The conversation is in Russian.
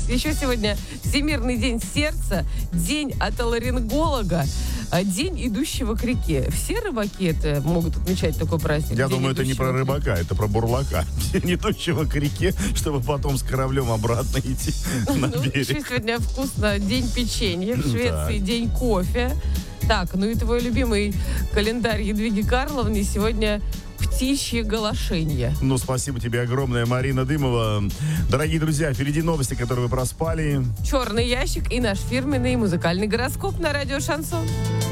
Еще сегодня Всемирный день сердца, день отоларинголога, день идущего к реке. Все рыбаки это могут отмечать такой праздник? Я день думаю, это не про рыбака, это про бурлака. День идущего к реке, чтобы потом с кораблем обратно идти на берег. Еще сегодня вкусно день печенья, в Швеции день кофе. Так, ну и твой любимый календарь Едвиги Карловны сегодня птичье голошенье. Ну, спасибо тебе огромное, Марина Дымова. Дорогие друзья, впереди новости, которые вы проспали. Черный ящик и наш фирменный музыкальный гороскоп на радио «Шансон».